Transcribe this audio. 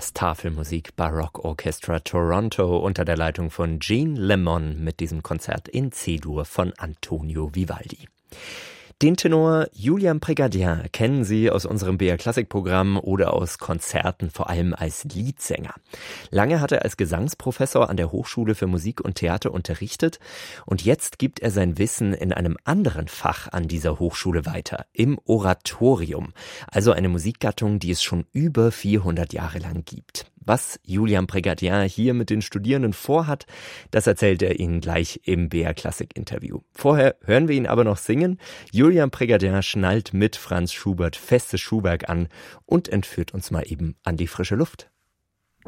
das Tafelmusik Baroque Orchestra Toronto unter der Leitung von Jean Lemon mit diesem Konzert in C-Dur von Antonio Vivaldi. Den Tenor Julien Prégardien kennen Sie aus unserem BR-Klassik-Programm oder aus Konzerten, vor allem als Liedsänger. Lange hat er als Gesangsprofessor an der Hochschule für Musik und Theater unterrichtet und jetzt gibt er sein Wissen in einem anderen Fach an dieser Hochschule weiter, im Oratorium, also eine Musikgattung, die es schon über 400 Jahre lang gibt. Was Julien Prégardien hier mit den Studierenden vorhat, das erzählt er Ihnen gleich im BR-Klassik-Interview. Vorher hören wir ihn aber noch singen. Julien Prégardien schnallt mit Franz Schubert festes Schuhwerk an und entführt uns mal eben an die frische Luft.